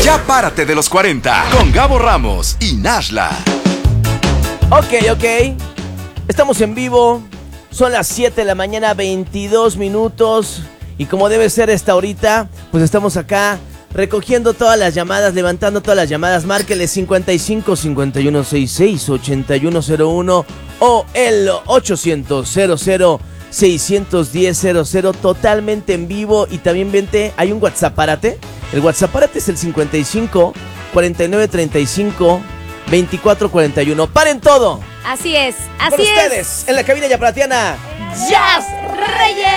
Ya párate de los 40 con Gabo Ramos y Nashla. Ok. Estamos en vivo. Son las 7 de la mañana, 22 minutos. Y como debe ser esta horita, pues estamos acá recogiendo todas las llamadas, levantando todas las llamadas. Márquele 55 51 66 8101 o el 800 00 610 00, totalmente en vivo. Y también vente, hay un WhatsApp-párate. El WhatsApp-párate es el 55 49 35 24 41. ¡Paren todo! Así es, Con así ustedes, en la cabina yaparatiana, Jazz Reyes.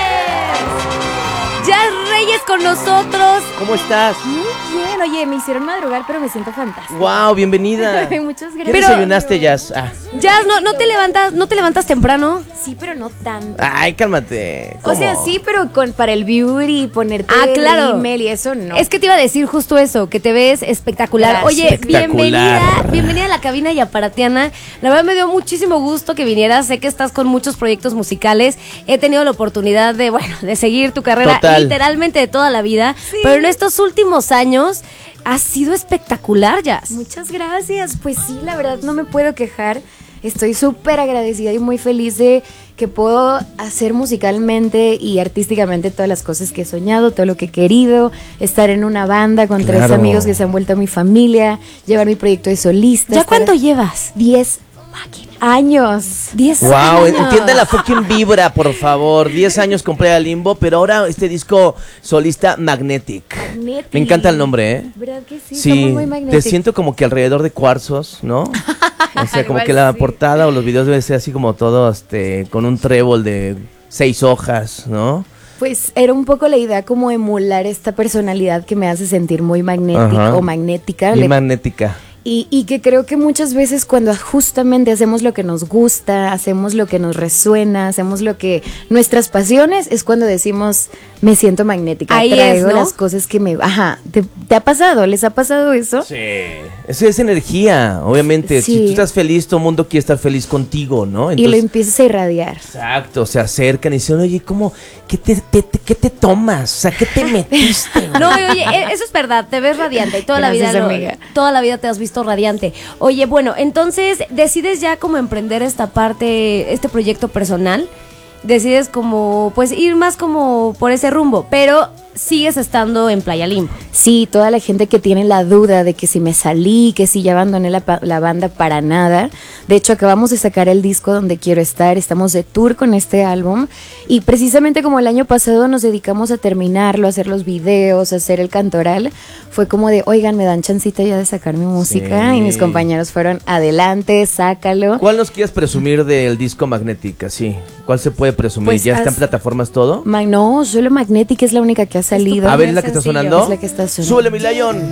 Jazz Reyes con nosotros. ¿cómo estás? Muy bien, oye, me hicieron madrugar, pero me siento fantástica. ¡Wow! Bienvenida. Muchas ¿Qué gracias. desayunaste, Jazz? Jazz, ¿no te levantas temprano? Sí, pero no tanto. Ay, cálmate. O sea, ¿Cómo? sí, pero para el beauty, ponerte Claro. rímel y eso no. Es que te iba a decir justo eso, que te ves espectacular. Gracias. Oye, Espectacular. bienvenida a la cabina yaparatiana. La verdad me dio muchísimo gusto que vinieras. Sé que estás con muchos proyectos musicales. He tenido la oportunidad de seguir tu carrera Total. literalmente de toda la vida. Sí. Pero en estos últimos años has sido espectacular, Jazz. Muchas gracias. Pues sí, la verdad no me puedo quejar. Estoy súper agradecida y muy feliz de que puedo hacer musicalmente y artísticamente todas las cosas que he soñado, todo lo que he querido, estar en una banda con Claro. 3 amigos que se han vuelto a mi familia, llevar mi proyecto de solista. ¿Ya estar- cuánto llevas? 10 años. 10 Wow, años. entiende la fucking vibra, por favor. 10 años compré a Limbo, pero ahora este disco solista Magnetic. Magnetic. Me encanta el nombre, ¿eh? ¿Verdad que sí? Sí, Somos muy te magnéticos. siento como que alrededor de cuarzos, ¿no? O sea, como Igual que la sí. portada o los videos debe ser así como todo, con un trébol de 6 hojas, ¿no? Pues era un poco la idea como emular esta personalidad que me hace sentir muy magnética Ajá. o magnética. Y magnética. Y que creo que muchas veces cuando justamente hacemos lo que nos gusta, hacemos lo que nos resuena, hacemos lo que nuestras pasiones, es cuando decimos, me siento magnética, Ahí traigo es, ¿no? las cosas que me... Ajá, ¿te ha pasado? ¿Les ha pasado eso? Sí. Eso es energía, obviamente. Sí. Si tú estás feliz, todo el mundo quiere estar feliz contigo, ¿no? Y lo empiezas a irradiar. Exacto, se acercan y dicen, oye, ¿cómo? ¿Qué te tomas? O sea, ¿qué te metiste? güey? No, oye, eso es verdad, te ves radiante y toda Gracias, la vida amiga. toda la vida te has visto radiante. Oye, bueno, entonces decides ya como emprender esta parte, este proyecto personal, decides como pues ir más como por ese rumbo, pero sigues estando en Playa Limbo. Sí, toda la gente que tiene la duda de que si me salí, que si ya abandoné la banda, para nada. De hecho, acabamos de sacar el disco donde quiero estar, estamos de tour con este álbum y precisamente como el año pasado nos dedicamos a terminarlo, a hacer los videos, a hacer el cantoral, fue como de, oigan, me dan chancita ya de sacar mi música. Sí. Y mis compañeros fueron, adelante, sácalo. ¿Cuál nos quieres presumir del disco Magnetic? Así, ¿cuál se puede presumir? Pues ¿Ya está en haz- plataformas todo? No, solo Magnetic es la única que ha salido. A ver, ¿es la que está Sencillo. sonando? Es la que está sonando. Súbele, mi Lion.